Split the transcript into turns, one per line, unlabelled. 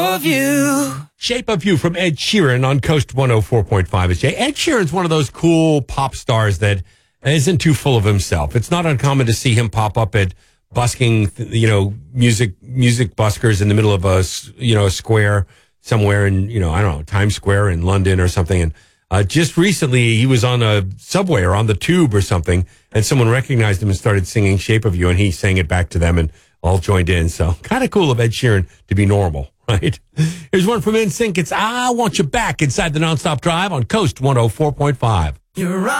of You.
Shape of You from Ed Sheeran on Coast 104.5. Ed Sheeran's one of those cool pop stars that isn't too full of himself. It's not uncommon to see him pop up at busking, music buskers in the middle of a square somewhere in, I don't know, Times Square in London or something. And just recently he was on a subway or on the tube or something, and someone recognized him and started singing Shape of You, and he sang it back to them and all joined in. So kind of cool of Ed Sheeran to be normal, right? Here's one from NSYNC. It's I Want You Back inside the Nonstop Drive on Coast 104.5.
You're right.